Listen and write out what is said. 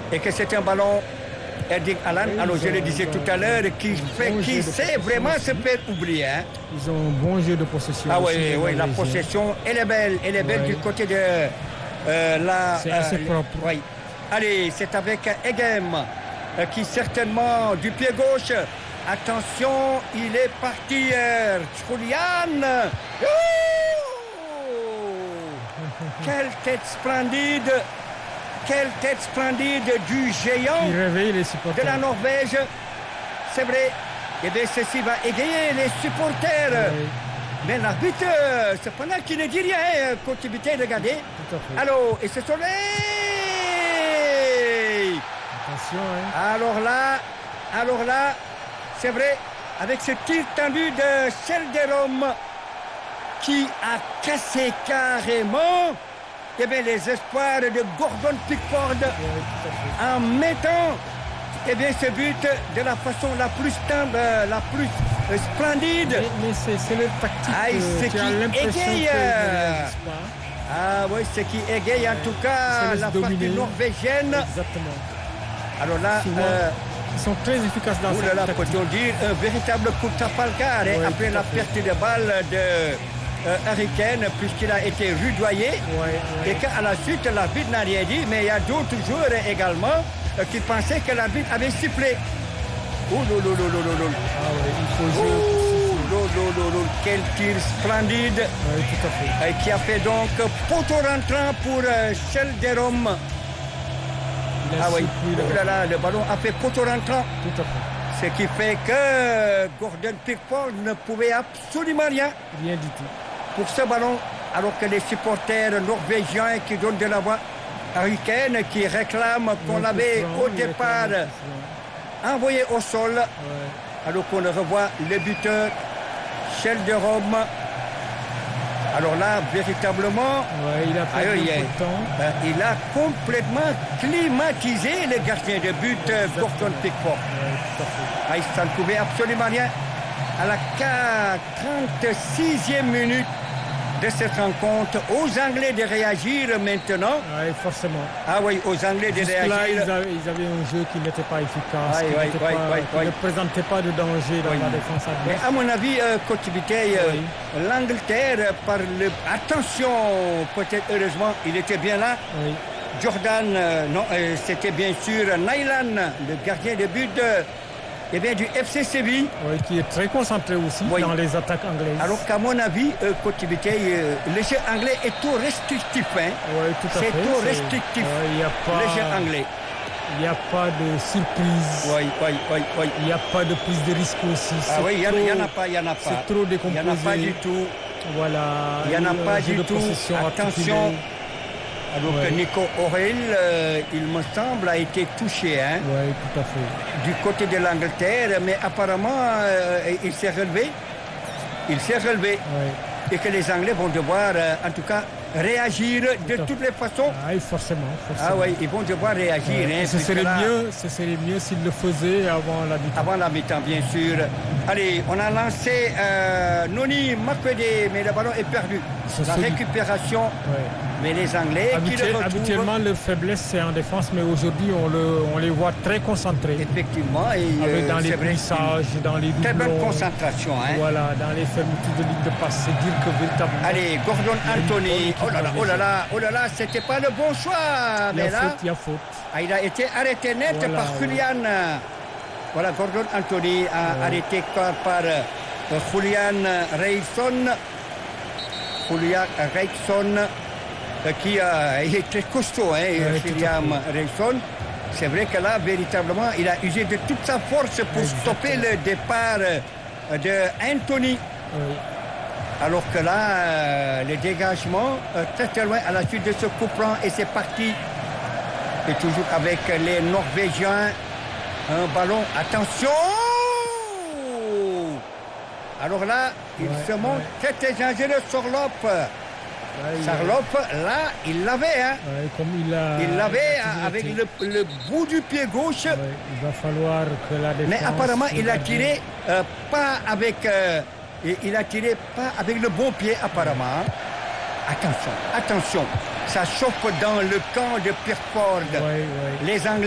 et que c'est un ballon Erling Haaland, alors je le disais tout à l'heure, qui sait vraiment se faire oublier. Hein. Ils ont un bon jeu de possession. Ah oui, oui, la possession, elle est belle du côté de la... C'est assez propre. Oui. Allez, c'est avec Egem qui certainement du pied gauche. Attention, il est parti, Julian. Quelle tête splendide! Quelle tête splendide du géant de la Norvège. C'est vrai. Eh bien, ceci va égayer les supporters. Oui. Mais l'arbitre, cependant, qui ne dit rien, continuité, regardez. Alors, et ce soleil. Attention, hein. Alors là, c'est vrai, avec ce tir tendu de Chelderom qui a cassé carrément les espoirs de Gordon Pickford en mettant ce but de la façon la plus splendide. Mais c'est le tactique qui égaye. Ah oui, ce qui égaye en tout cas la partie norvégienne. Exactement. Alors là, ils sont très efficaces dans cette tactique. Peut-on dire un véritable coup de Trafalgar après la perte de balle de Harry Kane, puisqu'il a été rudoyé et qu'à la suite l'arbitre n'a rien dit, mais il y a d'autres joueurs également qui pensaient que l'arbitre avait sifflé. Quel tir splendide. Oui, tout à fait. Qui a fait donc poteau rentrant pour Chelderom. Le ballon a fait poteau rentrant. Tout à fait. Ce qui fait que Gordon Pickford ne pouvait absolument rien. Rien du tout. Pour ce ballon, alors que les supporters norvégiens qui donnent de la voix à Harry Kane, qui réclament qu'on l'avait au départ envoyé au sol, alors qu'on revoit le buteur Chelderom. Alors là, véritablement, il a complètement climatisé le gardien de but Gordon Pickford. Il ne trouvait absolument rien. À la 36e minute de cette rencontre, aux Anglais de réagir maintenant. Oui, forcément. Ah oui, aux Anglais de réagir. Là, ils avaient un jeu qui n'était pas efficace, qui ne présentait pas de danger dans la défense adverse. Mais à mon avis, l'Angleterre, attention, peut-être heureusement, il était bien là. Oui. Jordan, c'était bien sûr Nyland, le gardien de but du FC Séville. Oui, qui est très concentré aussi dans les attaques anglaises. Alors qu'à mon avis, le jeu anglais est trop restrictif. Hein. Oui, tout à fait. C'est trop restrictif, le jeu anglais. Il n'y a pas de surprise. Oui. Il n'y a pas de prise de risque aussi. Il n'y en a pas. C'est trop décomposé. Il n'y en a pas du tout. Voilà. Il n'y en a pas du tout. Attention. Alors que Nico O'Reilly, il me semble, a été touché. Hein, oui, tout à fait. Du côté de l'Angleterre, mais apparemment, il s'est relevé. Oui. Et que les Anglais vont devoir, en tout cas, réagir de toutes les façons. Ah oui, forcément. Ah oui, ils vont devoir réagir. Ce serait mieux s'ils le faisaient avant la mi-temps. Avant la mi-temps, bien sûr. Allez, on a lancé Noni Makwede, mais le ballon est perdu. La récupération, mais les Anglais qui le retrouvent. Habituellement, leur faiblesse, c'est en défense, mais aujourd'hui, on les voit très concentrés. Effectivement. Dans les glissages, dans les doublons. Très bonne concentration. Hein. Voilà, dans les fermetures de ligne de passe. C'est dire que véritablement... Allez, Gordon Anthony. Oh là là, c'était pas le bon choix. Il y a faute. Il a été arrêté net par Julian. Voilà, Gordon Anthony a arrêté par Julian Reilson. Qui est très costaud, Julian Reilson. C'est vrai que là, véritablement, il a usé de toute sa force pour stopper le départ de Anthony. Oui. Alors que là, le dégagement, très loin à la suite de ce coup franc, et c'est parti. Et toujours avec les Norvégiens. Un ballon, attention! Alors là, il se montre très dangereux, Sorlop. Sorlop, là, il l'avait. Hein. Il l'avait avec le bout du pied gauche. Il va falloir que la défense... Mais apparemment, il a tiré pas avec... il a tiré pas avec le bon pied, apparemment. Attention. Ça chauffe dans le camp de Pickford. Les Anglais